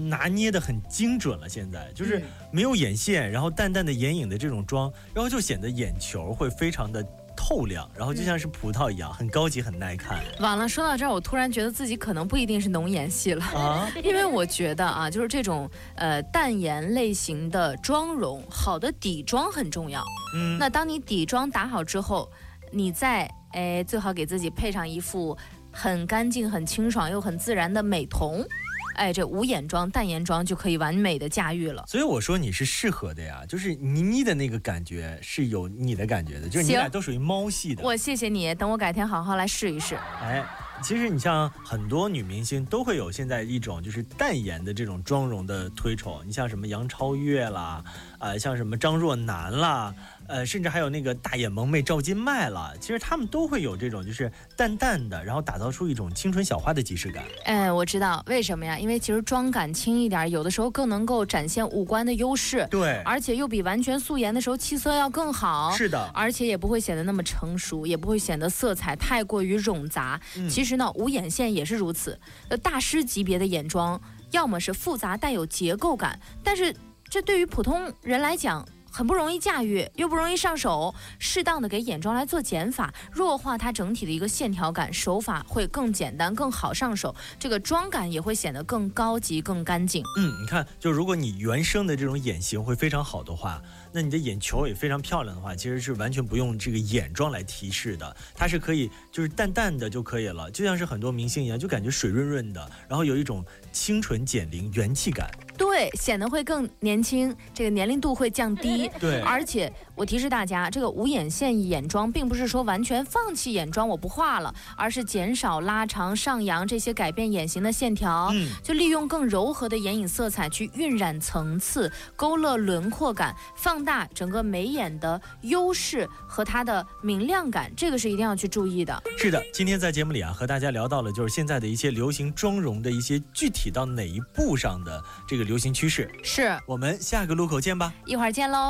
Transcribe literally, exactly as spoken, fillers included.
拿捏的很精准了，现在就是没有眼线，然后淡淡的眼影的这种妆，然后就显得眼球会非常的透亮，然后就像是葡萄一样，很高级，很耐看。 完了，说到这儿，我突然觉得自己可能不一定是浓颜系了啊，因为我觉得啊，就是这种呃淡颜类型的妆容，好的底妆很重要。嗯，那当你底妆打好之后，你再哎最好给自己配上一副很干净、很清爽又很自然的美瞳。哎，这无眼妆、淡颜妆就可以完美的驾驭了。 所以我说你是适合的呀，就是倪妮的那个感觉是有你的感觉的，就是你俩都属于猫系的。 我谢谢你，等我改天好好来试一试。 哎，其实你像很多女明星都会有现在一种就是淡颜的这种妆容的推崇，你像什么杨超越啦，呃，像什么张若楠啦，呃，甚至还有那个大眼萌妹赵今麦啦，其实她们都会有这种就是淡淡的，然后打造出一种清纯小花的即视感。 哎，我知道为什么呀？因为其实妆感轻一点，有的时候更能够展现五官的优势， 对， 而且又比完全素颜的时候气色要更好。 是的， 而且也不会显得那么成熟，也不会显得色彩太过于冗杂。嗯、其实呢，无眼线也是如此。呃，大师级别的眼妆，要么是复杂带有结构感，但是这对于普通人来讲，很不容易驾驭，又不容易上手。适当的给眼妆来做减法，弱化它整体的一个线条感，手法会更简单，更好上手。这个妆感也会显得更高级、更干净。 嗯，你看，就如果你原生的这种眼型会非常好的话，那你的眼球也非常漂亮的话，其实是完全不用这个眼妆来提示的，它是可以就是淡淡的就可以了，就像是很多明星一样，就感觉水润润的，然后有一种清纯减龄元气感。 对，显得会更年轻，这个年龄度会降低。 对， 而且我提示大家，这个无眼线眼妆并不是说完全放弃眼妆我不画了，而是减少拉长上扬这些改变眼型的线条，嗯，就利用更柔和的眼影色彩去晕染层次，勾勒轮廓感，放大整个眉眼的优势和它的明亮感，这个是一定要去注意的。 是的，今天在节目里啊，和大家聊到了就是现在的一些流行妆容的一些具体到哪一步上的这个流行趋势。 是， 我们下个路口见吧， 一会儿见喽。